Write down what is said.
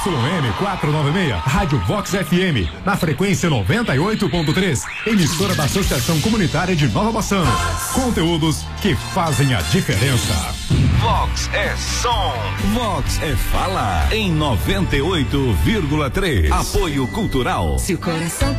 ZYM 496, Rádio Vox FM, na frequência 98.3, emissora da Associação Comunitária de Nova Bassano. Conteúdos que fazem a diferença. Vox é som. Vox é fala em 98,3. Apoio Cultural. Se o coração